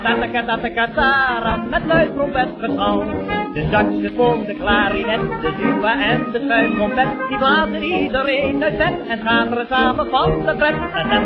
Tatakatatakatara, met luid trompetgeschal. De saxofoon, de klarinet, de tuba en de schuiftrompet, die blazen iedereen uit bed en schateren samen van de pret.